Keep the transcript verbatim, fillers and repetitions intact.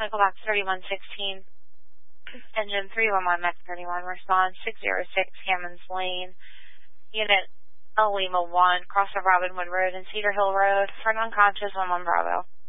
Medical box thirty-one sixteen. Engine three one one, Max thirty-one, respond six oh six Hammonds Lane. Unit L Lima one, cross of Robinwood Road and Cedar Hill Road. For an unconscious one one Bravo.